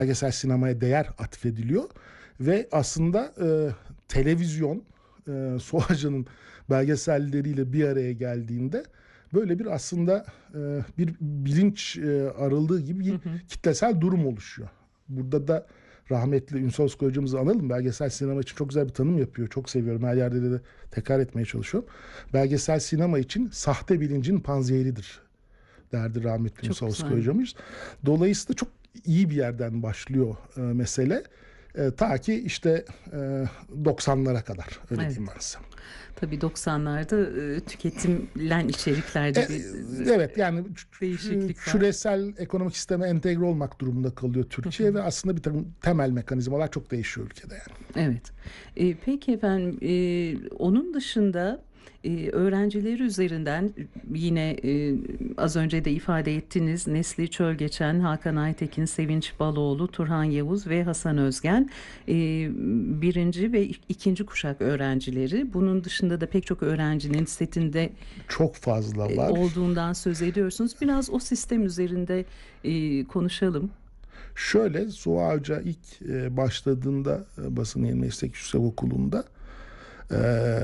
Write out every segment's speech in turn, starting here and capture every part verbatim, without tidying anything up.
belgesel sinemaya değer atfediliyor ve aslında e, televizyon e, Soğacı'nın belgeselleriyle bir araya geldiğinde böyle bir aslında e, bir bilinç e, arıldığı gibi bir Hı hı. kitlesel durum oluşuyor. Burada da rahmetli Ünsal Özkul hocamızı analım. Belgesel sinema için çok güzel bir tanım yapıyor. Çok seviyorum. Her yerde de tekrar etmeye çalışıyorum. Belgesel sinema için sahte bilincin panzehiridir derdi rahmetli Çok Ünsal güzel. Özkul hocamız. Dolayısıyla çok iyi bir yerden başlıyor e, mesele. E, ta ki işte e, doksanlara kadar, öyle Evet. diyeyim ben size. Tabii doksanlarda e, tüketilen içeriklerde E, bir evet yani değişiklik var. küresel ekonomik sisteme entegre olmak durumunda kalıyor Türkiye Hı hı. ve aslında bir takım temel mekanizmalar çok değişiyor ülkede yani. Evet. E, peki efendim, e, onun dışında e, öğrencileri üzerinden yine e, az önce de ifade ettiniz, Nesli Çölgeçen, Hakan Aytekin, Sevinç Baloğlu, Turhan Yavuz ve Hasan Özgen e, birinci ve ikinci kuşak öğrencileri. Bunun dışında da pek çok öğrencinin setinde Çok fazla e, var. olduğundan söz ediyorsunuz. Biraz o sistem üzerinde e, konuşalım. Şöyle, Suha Hoca ilk e, başladığında e, Basın Yayın Meslek Yüksek Okulu'nda e,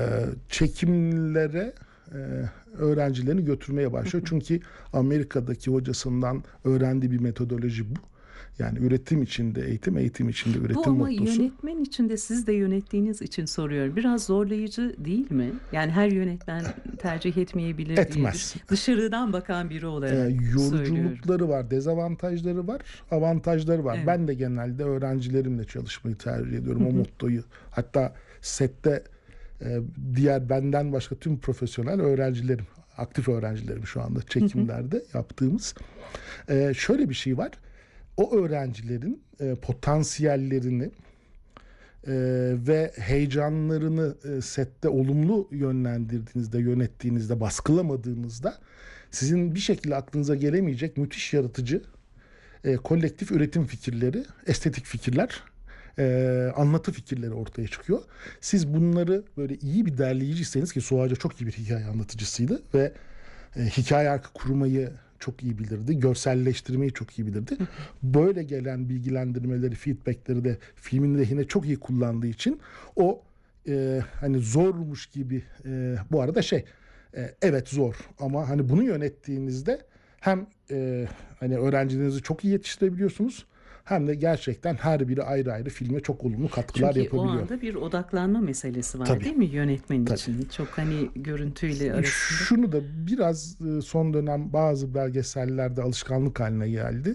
çekimlere e, öğrencilerini götürmeye başlıyor. Çünkü Amerika'daki hocasından öğrendiği bir metodoloji bu. Yani üretim içinde eğitim, eğitim içinde Bu üretim ama mottosu. yönetmen için de, siz de yönettiğiniz için soruyorum. Biraz zorlayıcı değil mi? Yani her yönetmen tercih etmeyebilir diye Etmez. düş- dışarıdan bakan biri E, olarak söylüyorum. yoruculukları var, dezavantajları var, avantajları var. Evet. Ben de genelde öğrencilerimle çalışmayı tercih ediyorum, Hı o hı. mottoyu. Hatta sette e, diğer benden başka tüm profesyonel öğrencilerim, aktif öğrencilerim şu anda çekimlerde yaptığımız. E, şöyle bir şey var. O öğrencilerin e, potansiyellerini e, ve heyecanlarını e, sette olumlu yönlendirdiğinizde, yönettiğinizde, baskılamadığınızda sizin bir şekilde aklınıza gelemeyecek müthiş yaratıcı e, kolektif üretim fikirleri, estetik fikirler, e, anlatı fikirleri ortaya çıkıyor. Siz bunları böyle iyi bir derleyiciyseniz, ki Suha Hoca çok iyi bir hikaye anlatıcısıydı ve e, hikaye arka kurmayı çok iyi bilirdi. Görselleştirmeyi çok iyi bilirdi. Böyle gelen bilgilendirmeleri, feedbackleri de filmin lehine çok iyi kullandığı için o e, hani zormuş gibi e, bu arada şey e, evet zor ama hani bunu yönettiğinizde hem e, hani öğrencilerinizi çok iyi yetiştirebiliyorsunuz hem de gerçekten her biri ayrı ayrı filme çok olumlu katkılar Çünkü o yapabiliyor. anda bir odaklanma meselesi var, Tabii. değil mi yönetmen Tabii. için? Çok hani görüntüyle arasında. Şunu da biraz e, son dönem bazı belgesellerde alışkanlık haline geldi.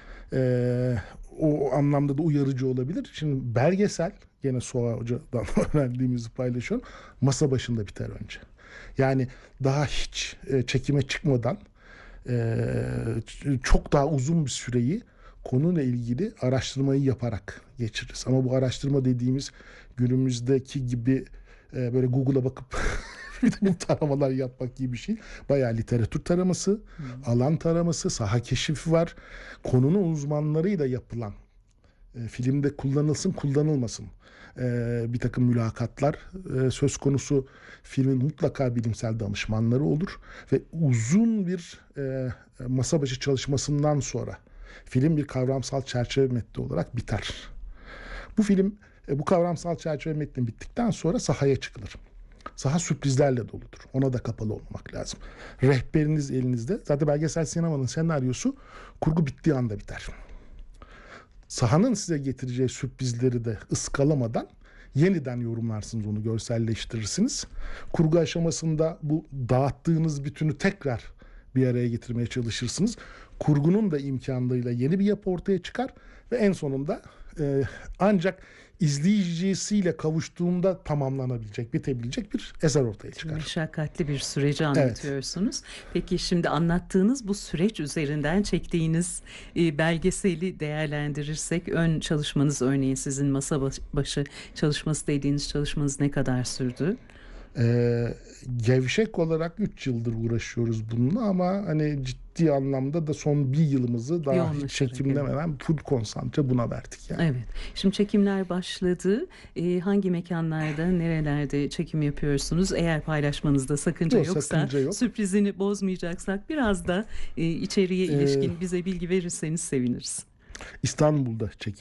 Ee, o anlamda da uyarıcı olabilir. Şimdi belgesel, gene Suha Hoca'dan öğrendiğimizi paylaşıyorum, masa başında biter önce. Yani daha hiç e, çekime çıkmadan e, ç- çok daha uzun bir süreyi konuyla ilgili araştırmayı yaparak geçiririz. Ama bu araştırma dediğimiz günümüzdeki gibi e, böyle Google'a bakıp bir de bu taramalar yapmak gibi bir şey. Bayağı literatür taraması, Hmm. alan taraması, saha keşifi var. Konunun uzmanlarıyla yapılan, e, filmde kullanılsın kullanılmasın e, bir takım mülakatlar e, söz konusu. Filmin mutlaka bilimsel danışmanları olur ve uzun bir e, masa başı çalışmasından sonra film bir kavramsal çerçeve metni olarak biter. Bu film, e, bu kavramsal çerçeve metni bittikten sonra sahaya çıkılır. Saha sürprizlerle doludur. Ona da kapalı olmak lazım. Rehberiniz elinizde. Zaten belgesel sinemanın senaryosu kurgu bittiği anda biter. Sahanın size getireceği sürprizleri de ıskalamadan yeniden yorumlarsınız, onu görselleştirirsiniz. Kurgu aşamasında bu dağıttığınız bütünü tekrar bir araya getirmeye çalışırsınız. Kurgunun da imkanlarıyla yeni bir yapı ortaya çıkar ve en sonunda e, ancak izleyicisiyle kavuştuğunda tamamlanabilecek, bitebilecek bir eser ortaya çıkar. Meşakkatli bir süreci anlatıyorsunuz. Evet. Peki şimdi anlattığınız bu süreç üzerinden çektiğiniz e, belgeseli değerlendirirsek, ön çalışmanız, örneğin sizin masa başı çalışması dediğiniz çalışmanız ne kadar sürdü? Ee, gevşek olarak üç yıldır uğraşıyoruz bununla ama hani ciddi anlamda da son bir yılımızı daha hiç çekimlemeden evet. full konsantre buna verdik yani. Evet. Şimdi çekimler başladı. Ee, hangi mekanlarda, nerelerde çekim yapıyorsunuz? Eğer paylaşmanızda sakınca yok, yoksa, sakınca yok. Sürprizini bozmayacaksak biraz da e, içeriye ilişkin ee, bize bilgi verirseniz seviniriz. İstanbul'da çekim